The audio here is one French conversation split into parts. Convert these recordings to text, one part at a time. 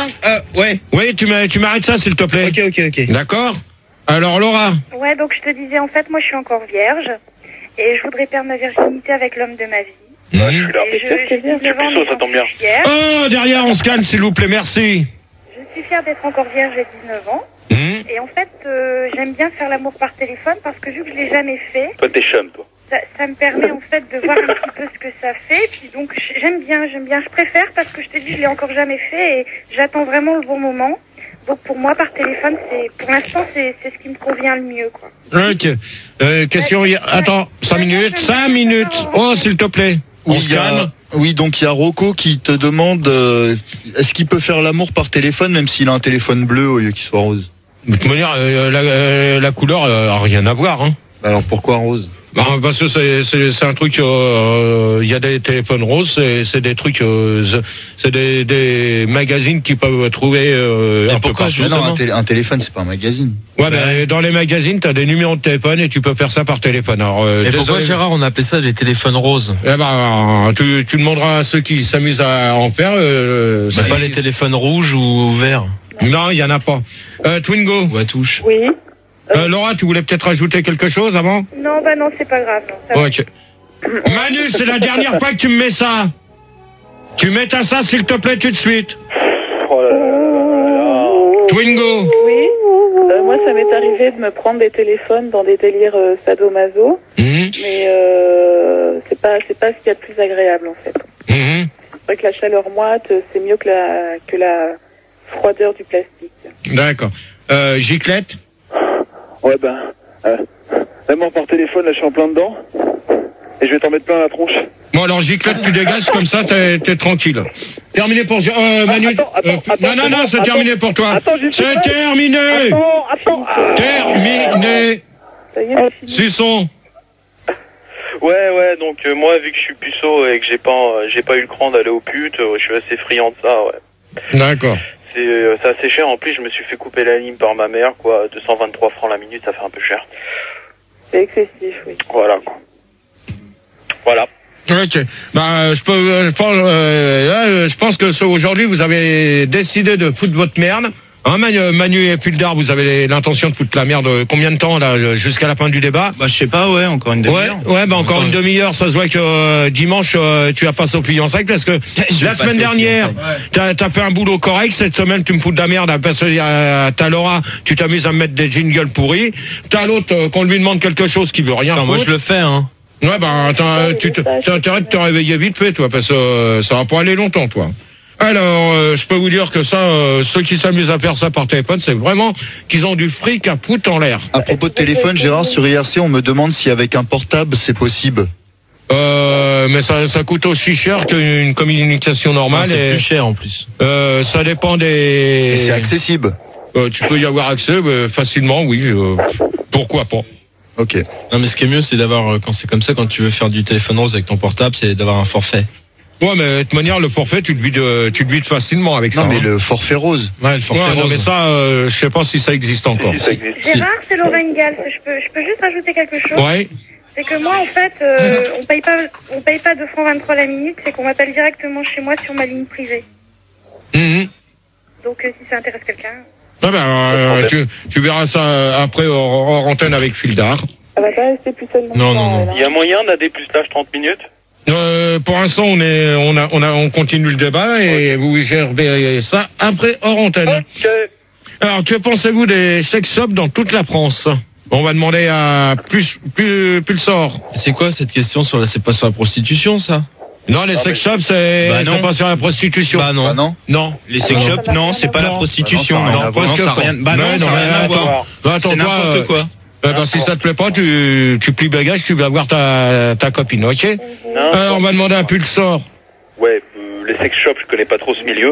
Ouais. Oui, tu m'arrêtes ça, s'il te plaît. Ok. D'accord. Alors, Laura. Ouais, donc je te disais, en fait, moi je suis encore vierge et je voudrais perdre ma virginité avec l'homme de ma vie. Ouais, je suis là. Et j'ai 19 ans, puceau, ça tombe bien. Oh, derrière, on se calme, s'il vous plaît, merci. Je suis fière d'être encore vierge, j'ai 19 ans. Et en fait, j'aime bien faire l'amour par téléphone parce que vu que je l'ai jamais fait, Toi, t'es chum, toi. ça me permet en fait de voir un petit peu ce que ça fait. Puis donc j'aime bien, je préfère parce que je te dis, je l'ai encore jamais fait et j'attends vraiment le bon moment. Donc pour moi, par téléphone, pour l'instant, c'est ce qui me convient le mieux, quoi. Ok. Question, attends, 5 minutes. 5 minutes. Oh, s'il te plaît. On se calme. Oui, donc il y a Rocco qui te demande est-ce qu'il peut faire l'amour par téléphone même s'il a un téléphone bleu au lieu qu'il soit rose. De toute manière, la couleur a rien à voir, hein. Alors pourquoi rose? Parce que c'est un truc, il y a des téléphones roses, c'est des trucs, c'est des magazines qui peuvent trouver un peu partout. Non, un téléphone c'est pas un magazine. Ouais, mais dans les magazines, t'as des numéros de téléphone et tu peux faire ça par téléphone. Alors, et pourquoi, Gérard, on appelle ça des téléphones roses? Eh ben, tu demanderas à ceux qui s'amusent à en faire. C'est pas les téléphones rouges ou verts? Non, il y en a pas. Twingo. Ou à touche. Oui. Laura, tu voulais peut-être rajouter quelque chose avant? Non, non, c'est pas grave. Non, ça ok. Manu, c'est la dernière fois que tu me mets ça. Tu mets ça, s'il te plaît, tout de suite. Oh là là. Twingo. Oui. Moi, ça m'est arrivé de me prendre des téléphones dans des délires sadomaso, mais c'est pas ce qu'il y a de plus agréable en fait. C'est vrai que la chaleur moite, c'est mieux que la froideur du plastique. D'accord. Giclette. Ouais, moi par téléphone, là, je suis en plein dedans. Et je vais t'en mettre plein la tronche. Bon, alors, Giclette, tu dégages, comme ça, t'es tranquille. Terminé pour, Manu. Attends, non, c'est terminé pour toi. C'est terminé! Attends. Terminé! Ça y est, Suçon. Ouais, donc, moi, vu que je suis puceau et que j'ai pas eu le cran d'aller aux putes, je suis assez friand de ça, ouais. D'accord. C'est assez cher. En plus, je me suis fait couper la ligne par ma mère, quoi. 223 francs la minute, ça fait un peu cher. c'est excessif, oui. Voilà, quoi. Voilà. Ok. Je pense que aujourd'hui, vous avez décidé de foutre votre merde. Hein, Manu et Puldar, vous avez l'intention de foutre la merde combien de temps, là, jusqu'à la fin du débat? Je sais pas, encore une demi-heure. Ouais, encore une demi-heure. Ça se voit que dimanche, tu as passé au fiançailles parce que la semaine dernière, t'as fait un boulot correct. Cette semaine, tu me fous de la merde parce que t'as Laura, tu t'amuses à me mettre des jingles pourris. T'as l'autre, qu'on lui demande quelque chose qui veut rien. Moi, je le fais, hein. Ouais, t'as intérêt de te réveiller vite fait, toi, parce que ça va pas aller longtemps, toi. Alors, je peux vous dire que ça, ceux qui s'amusent à faire ça par téléphone, c'est vraiment qu'ils ont du fric à foutre en l'air. À propos de téléphone, Gérard, sur IRC, on me demande si avec un portable c'est possible. Mais ça coûte aussi cher qu'une communication normale. C'est plus cher en plus. Ça dépend des... Et c'est accessible. Tu peux y avoir accès facilement, oui. Pourquoi pas. Ok. Non, mais ce qui est mieux, c'est d'avoir, quand c'est comme ça, quand tu veux faire du téléphone rose avec ton portable, c'est d'avoir un forfait. Ouais, mais de toute manière, le forfait, tu te vides facilement avec ça. Non, mais le forfait rose. Ouais, le forfait rose. Non, mais ça, je sais pas si ça existe encore. Si ça existe. Gérard, c'est Lorraine Gall. Je peux juste rajouter quelque chose? Ouais. C'est que moi, en fait, on paye pas 2 francs 23 la minute, c'est qu'on m'appelle directement chez moi sur ma ligne privée. Donc, si ça intéresse quelqu'un. Ah tu verras ça après hors antenne avec Fildar. Ça va pas rester plus seulement. Non. Il y a moyen d'AD plus l'âge 30 minutes? Pour l'instant, on continue le débat et vous gérez ça après hors antenne. Ok. Alors, que pensez-vous des sex shops dans toute la France? On va demander à Pulsar. C'est quoi cette question c'est pas sur la prostitution, ça? Non, les sex shops, ils sont pas sur la prostitution. Non. Les sex shops, non, c'est pas la prostitution. Non, ça rien. Ça rien à voir. Attends, c'est n'importe quoi. Si ça te plaît pas, tu plies bagage, tu vas voir ta copine, ok? On va demander à Pulsar. Ouais, les sex shops, je connais pas trop ce milieu.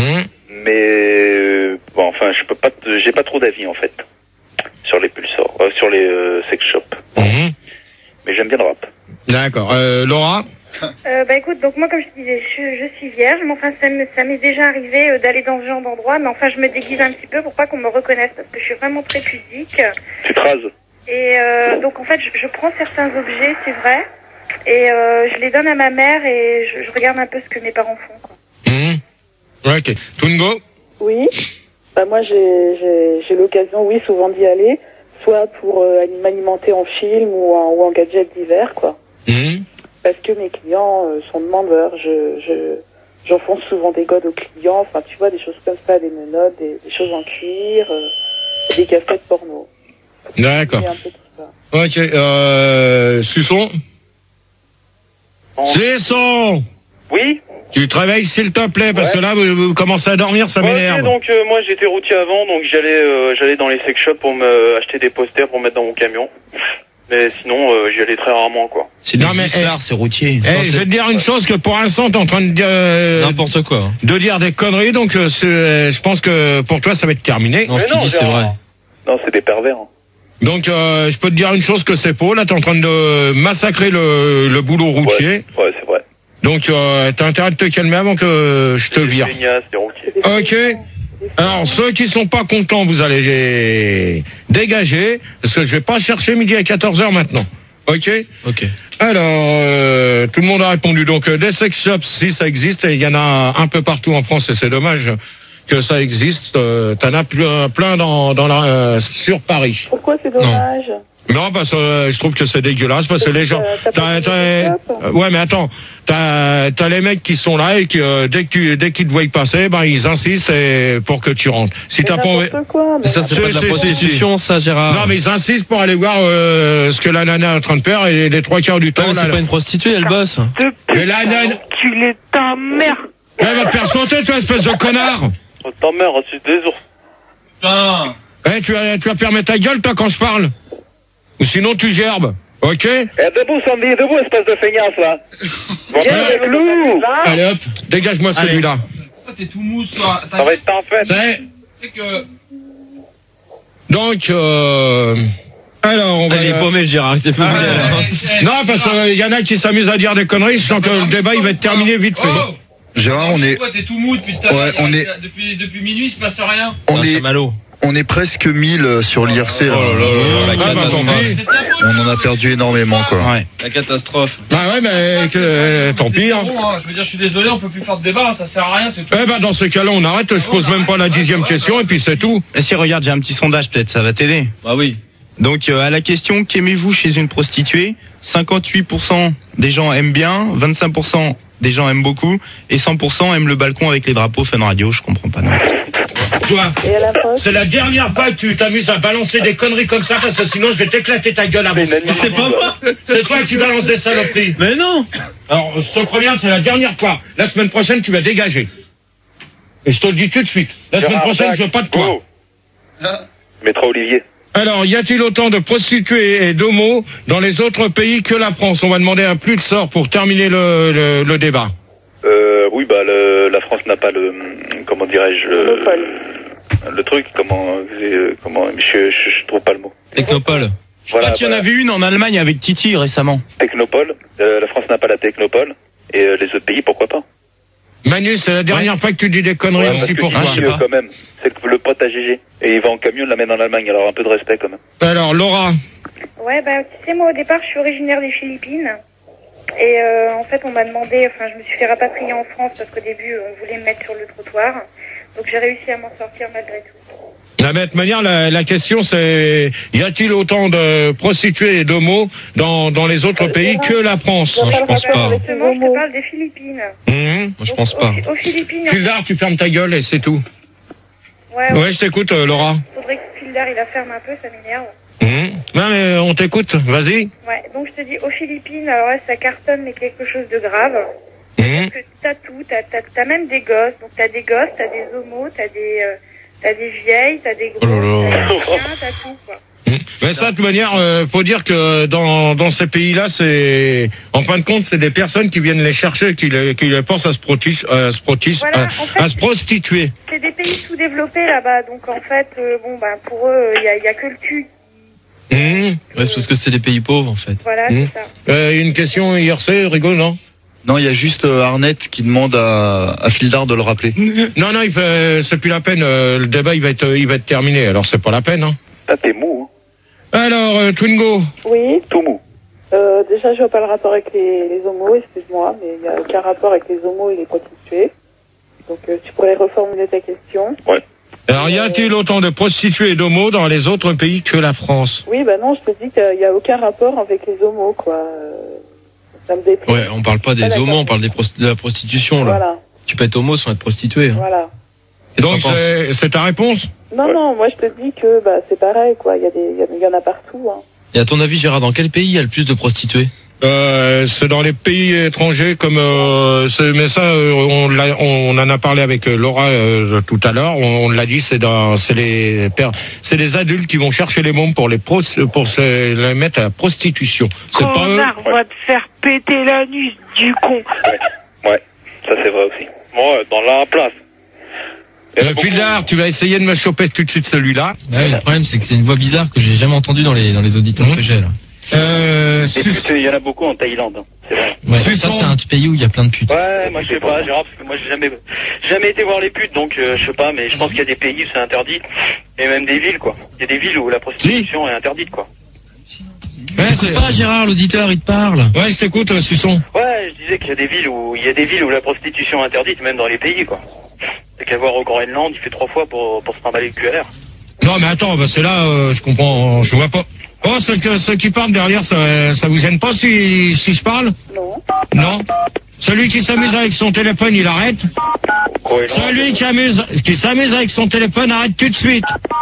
Mais j'ai pas trop d'avis en fait sur les Pulsar, sur les sex shops. Mais j'aime bien le rap. D'accord. Laura? Écoute, donc moi, comme je disais, je suis vierge, mais enfin, ça m'est déjà arrivé d'aller dans ce genre d'endroit, mais enfin, je me déguise un petit peu pour pas qu'on me reconnaisse, parce que je suis vraiment très pudique. Tu te rases? Et donc, en fait, je prends certains objets, c'est vrai, et je les donne à ma mère, et je regarde un peu ce que mes parents font, quoi. Ok. Tungo? Oui. Bah moi j'ai l'occasion, oui, souvent d'y aller, soit pour m'alimenter en film ou en gadget divers, quoi. Parce que mes clients sont demandeurs. J'enfonce souvent des godes aux clients, enfin tu vois, des choses comme ça, des menottes, des choses en cuir, des casquettes porno. D'accord. Ok, Susson. Susson. Oui. Tu te réveilles s'il te plaît, parce que là vous commencez à dormir, ça m'énerve. Ok, donc moi j'étais routier avant, donc j'allais dans les sex shops pour me acheter des posters pour mettre dans mon camion. Mais sinon, j'y allais très rarement, quoi. C'est c'est routier. Je vais te dire une chose, que pour l'instant, t'es en train de dire... n'importe quoi. De dire des conneries, donc je pense que pour toi, ça va être terminé. Non, ce qu'il dit, c'est vrai. Non, c'est des pervers. Hein. Donc, je peux te dire une chose, que c'est faux. Là, t'es en train de massacrer le boulot routier. Ouais, c'est vrai. Donc, t'as intérêt de te calmer avant que je te vire. Ok. Alors, ceux qui sont pas contents, vous allez dégager, parce que je vais pas chercher midi à 14h maintenant. Ok. Alors, tout le monde a répondu. Donc, des sex shops, si ça existe, et il y en a un peu partout en France, et c'est dommage que ça existe. T'en as plein sur Paris. Pourquoi c'est dommage? Non, parce que je trouve que c'est dégueulasse, parce que les gens... Ouais, mais attends, t'as les mecs qui sont là et qui, dès qu'ils te voient passer, ils insistent pour que tu rentres. Si t'as pas... Mais ça, c'est pas de la prostitution, ça, Gérard. Non, mais ils insistent pour aller voir ce que la nana est en train de faire, et les 3/4 du temps... Ouais, c'est pas une prostituée, elle bosse. Mais la nana... Tu l'es ta mère. Elle va te faire sauter, toi, espèce de connard. Ta mère, c'est des ours. Putain. Tu vas fermer ta gueule, toi, quand je parle. Ou sinon tu gerbes, ok? Debout, Sandy, debout, espèce de feignasse, là. Viens avec nous. Allez hop, dégage-moi celui-là. Pourquoi t'es tout mou, toi? Ça va être en fait. C'est que... Donc, alors, on va... Il est paumé, le Gérard, c'est plus non, parce qu'il y en a qui s'amusent à dire des conneries, je sens que le débat, il va être terminé vite fait. Gérard, on est... Pourquoi t'es tout mou depuis tout à l'heure? Depuis minuit, il se passe rien. On est presque 1000 sur l'IRC. On en a perdu énormément, quoi. Ouais. La catastrophe. Bah ouais, mais tant pis. Bon, hein. Je veux dire, je suis désolé, on peut plus faire de débat, ça sert à rien, c'est tout. Dans ce cas-là, on arrête, je pose même pas la 10e question, et puis c'est tout. Et si, regarde, j'ai un petit sondage, peut-être, ça va t'aider. Bah oui. Donc, à la question, qu'aimez-vous chez une prostituée? 58% des gens aiment bien, 25% des gens aiment beaucoup, et 100% aiment le balcon avec les drapeaux Fun Radio, je comprends pas. Non. Toi, c'est la dernière fois que tu t'amuses à balancer des conneries comme ça, parce que sinon je vais t'éclater ta gueule avant. Mais c'est pas moi. C'est toi qui balances des saloperies. Mais non. Alors, je te préviens, c'est la dernière fois. La semaine prochaine, tu vas dégager. Et je te le dis tout de suite. La semaine prochaine, je veux pas de toi. Maître Olivier. Alors, y a-t-il autant de prostituées et d'homos dans les autres pays que la France? On va demander un plus de sort pour terminer le débat. Oui, la France n'a pas comment dirais-je, le truc, je trouve pas le mot. Technopole. Voilà. Tu en as vu une en Allemagne avec Titi récemment. Technopole. La France n'a pas la Technopole. Et les autres pays, pourquoi pas? Manu, c'est la dernière fois que tu dis des conneries aussi pour toi. Quand même. C'est le pote à Gégé. Et il va en camion, il l'amène en Allemagne. Alors un peu de respect quand même. Alors, Laura. Ouais, tu sais, moi au départ, je suis originaire des Philippines. Et en fait, on m'a demandé, je me suis fait rapatrier en France parce qu'au début, on voulait me mettre sur le trottoir. Donc j'ai réussi à m'en sortir malgré tout. De toute manière, la question c'est, y a-t-il autant de prostituées et d'homos dans les autres pays que la France? Non, je pense pas. Justement, je te parle des Philippines. Moi, je pense pas. Aux Philippines. Fildar, tu fermes ta gueule et c'est tout. Ouais, je t'écoute, Laura. Faudrait que Fildar, il la ferme un peu, ça m'énerve. Non, mais on t'écoute, vas-y. Ouais, donc je te dis, aux Philippines, alors là, ça cartonne, mais quelque chose de grave. Parce que t'as tout, t'as même des gosses, donc t'as des gosses, t'as des homos, t'as des vieilles, t'as des gros, t'as des chiens, t'as tout, quoi. Mais ça, de toute manière, faut dire que dans ces pays-là, c'est, en fin de compte, c'est des personnes qui viennent les chercher, qui les forcent à se prostituer. C'est des pays sous-développés là-bas, donc en fait, pour eux, il y a que le cul. Ouais, c'est parce que c'est des pays pauvres, en fait. Voilà, c'est ça. Une question IRC, rigole, non? Non, il y a juste Arnett qui demande à Fildar de le rappeler. Non, c'est plus la peine. Le débat, il va être terminé. Alors, c'est pas la peine, hein. Ah, t'es mou, hein. Alors, Twingo. Oui. Tout mou. Déjà, je vois pas le rapport avec les homos, excuse-moi, mais il n'y a aucun rapport avec les homos et les prostituées. Donc tu pourrais reformuler ta question. Ouais. Alors, y a-t-il autant de prostituées et d'homos dans les autres pays que la France? Oui, bah non, je te dis qu'il n'y a aucun rapport avec les homos, quoi. Ça me déplaît. Ouais, on parle pas des homos, on parle de la prostitution, là. Voilà. Tu peux être homo sans être prostitué. Hein. Voilà. Et donc, c'est ta réponse? Non, non, moi je te dis que bah c'est pareil, quoi. Il y en a partout, hein. Et à ton avis, Gérard, dans quel pays il y a le plus de prostituées? C'est dans les pays étrangers comme mais ça on en a parlé avec Laura tout à l'heure, on l'a dit, c'est les adultes qui vont chercher les mômes pour les mettre à la prostitution. C'est pas eux. Va te faire péter l'anus du con. Ouais, ça c'est vrai aussi. Moi, dans la place. Fildar, tu vas essayer de me choper tout de suite celui-là. Ouais, le problème c'est que c'est une voix bizarre que j'ai jamais entendue dans les auditeurs que j'ai là. Il y en a beaucoup en Thaïlande, hein, c'est vrai. Ouais, ça c'est un pays où il y a plein de putes. Ouais, moi je sais pas, Gérard, parce que moi j'ai jamais été voir les putes, donc je sais pas, mais je pense qu'il y a des pays où c'est interdit, et même des villes, quoi. Il y a des villes où la prostitution est interdite, quoi. Ouais, c'est pas Gérard, l'auditeur, il te parle. Ouais, je t'écoute, Suçon. Ouais, je disais qu'il y a des villes où la prostitution est interdite, même dans les pays, quoi. T'as qu'à voir au Groenland, il fait 3 fois pour se trimballer le cul à l'air. Non, mais attends, c'est là, je comprends, je vois pas. Oh, ceux qui parlent derrière, ça vous gêne pas si je parle? Non. Non? Celui qui s'amuse avec son téléphone, il arrête? Celui qui s'amuse avec son téléphone, arrête tout de suite.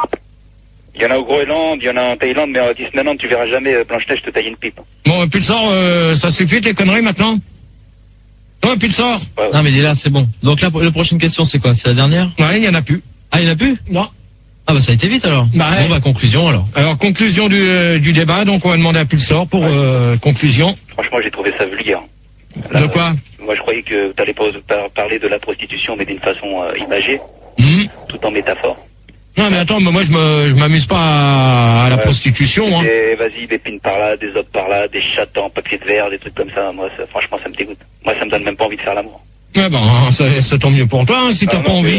Il y en a au Groenland, il y en a en Thaïlande, mais à Disneyland, tu verras jamais Blanche-Neige te tailler une pipe. Bon, Pulsar, ça suffit tes conneries maintenant? Ouais, Pulsar. Ouais. Non, mais il est là, c'est bon. Donc la prochaine question, c'est quoi? C'est la dernière? Ouais, il y en a plus. Ah, il y en a plus? Non. Ah bah ça a été vite alors. Bah, bon bah conclusion alors. Alors conclusion du débat, donc on va demander à Pulsar pour conclusion. Franchement, j'ai trouvé ça vulgaire. Là, de quoi? Moi je croyais que t'allais pas parler de la prostitution, mais d'une façon imagée, tout en métaphore. Non mais attends, moi je m'amuse pas à la prostitution. Hein. Vas-y, des pines par là, des autres par là, des chattes en papier de verre, des trucs comme ça. Moi franchement ça me dégoûte. Moi ça me donne même pas envie de faire l'amour. Ouais ben c'est tant mieux pour toi hein, si t'as pas envie.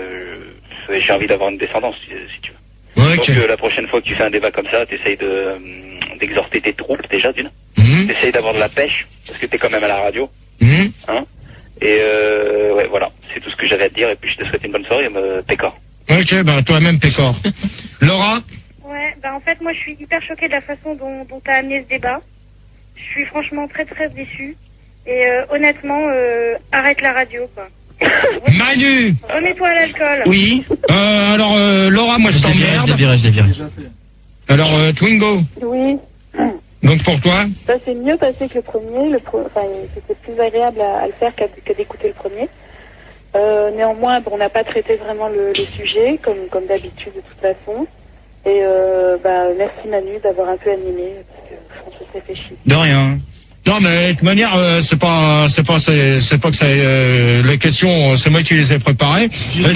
J'ai envie d'avoir une descendance, si tu veux. Ouais, donc la prochaine fois que tu fais un débat comme ça, t'essayes d'exhorter tes troupes déjà d'une. T'essayes d'avoir de la pêche, parce que t'es quand même à la radio. Hein. Et ouais, voilà, c'est tout ce que j'avais à te dire. Et puis je te souhaite une bonne soirée, Pécor. Ok, ben toi-même Pécor. Laura? Ouais, bah en fait moi je suis hyper choquée de la façon dont t'as amené ce débat. Je suis franchement très très déçue. Et honnêtement, arrête la radio quoi. Manu! Remets-toi à l'alcool. Oui. Alors, Laura, moi je t'emmerde. Je l'ai viré. Alors, Twingo. Oui. Donc pour toi? Ça s'est mieux passé que le premier. Enfin, c'était plus agréable à le faire qu'à d'écouter le premier. Néanmoins, on n'a pas traité vraiment le sujet, comme d'habitude de toute façon. Et merci Manu d'avoir un peu animé, parce que François s'est fait chier. De rien. Non mais de toute manière c'est pas que c'est les questions, c'est moi qui les ai préparées.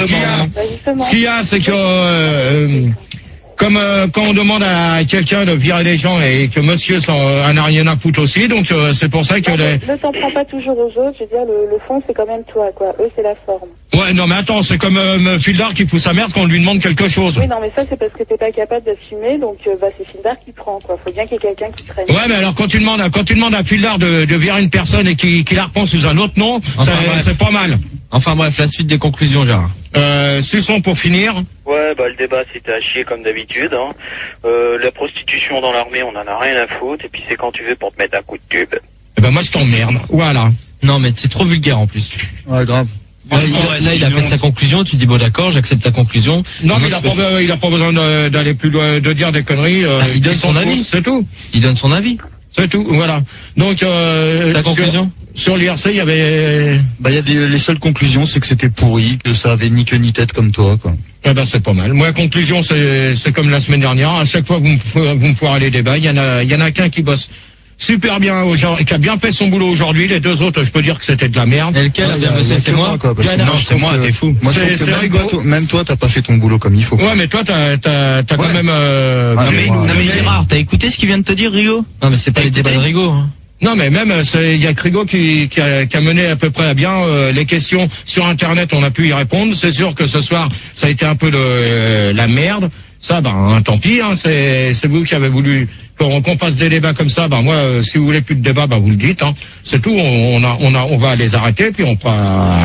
Ce qu'il y a c'est que comme quand on demande à quelqu'un de virer les gens et que monsieur n'a rien à foutre aussi, donc c'est pour ça que ne t'en prends pas toujours aux autres, je veux dire le fond c'est quand même toi quoi, eux c'est la forme. Ouais non mais attends, c'est comme Fildar qui fout sa merde quand on lui demande quelque chose. Oui non mais ça c'est parce que t'es pas capable d'assumer, donc c'est Fildar qui prend quoi, faut bien qu'il y ait quelqu'un qui prenne. Ouais mais alors quand tu demandes à Fildar de virer une personne et qui la reprend sous un autre nom, c'est pas mal. Enfin bref, la suite des conclusions Gérard. Suçon pour finir. Ouais, le débat c'était à chier comme d'habitude. Hein. La prostitution dans l'armée, on en a rien à foutre. Et puis c'est quand tu veux pour te mettre un coup de tube. Eh ben moi je t'emmerde. Voilà. Non mais c'est trop vulgaire en plus. Ouais, grave. Là, il a fait sa conclusion, tu dis bon d'accord, j'accepte ta conclusion. Non mais il a pas besoin d'aller plus loin, de dire des conneries. Il donne son avis, c'est tout. Il donne son avis. C'est tout, voilà. Donc ta conclusion sur l'IRC, il y avait les seules conclusions, c'est que c'était pourri, que ça avait ni queue ni tête comme toi, quoi. Eh ben c'est pas mal. Moi, la conclusion, c'est comme la semaine dernière. À chaque fois que vous me foirez les débats, il y en a qu'un qui bosse super bien aujourd'hui, qui a bien fait son boulot aujourd'hui. Les deux autres, je peux dire que c'était de la merde. Et lequel a bien bossé? C'est moi. Non, c'est moi. T'es fou. Moi, c'est rigolo. Même toi, t'as pas fait ton boulot comme il faut. Ouais, mais toi, t'as quand même. Non mais Gérard, t'as écouté ce qu'il vient de te dire, Rigo? Non mais c'est pas les débats de Rigo. Hein. Non mais même il y a Crigo qui a mené à peu près à bien les questions sur internet, on a pu y répondre. C'est sûr que ce soir ça a été un peu la merde. Ça tant pis hein, c'est vous qui avez voulu qu'on fasse des débats comme ça. Moi si vous voulez plus de débats vous le dites hein. C'est tout, on va les arrêter puis on fera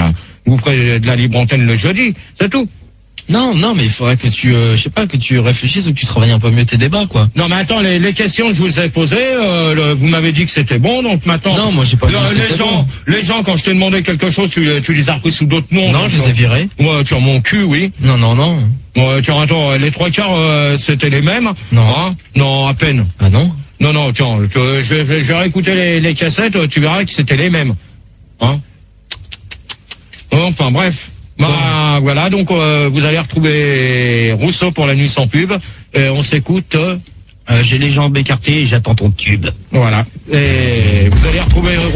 vous ferez de la libre antenne le jeudi, c'est tout. Non, mais il faudrait que tu, que tu réfléchisses ou que tu travailles un peu mieux tes débats, quoi. Non, mais attends, les questions que je vous ai posées, vous m'avez dit que c'était bon, donc maintenant. Non, moi j'ai pas dit les gens, quand je t'ai demandé quelque chose, tu les as repris sous d'autres noms. Non, je les ai virés. Ouais, tu as mon cul, oui. Non. Ouais, tiens, attends, les 3/4, c'était les mêmes. Non. Hein, non, à peine. Ah non? Non, tiens, je vais réécouter les cassettes, tu verras que c'était les mêmes. Hein? Enfin, bref. Bah, voilà, donc vous allez retrouver Rousseau pour la nuit sans pub. Et on s'écoute. J'ai les jambes écartées et j'attends ton tube. Voilà. Et vous allez retrouver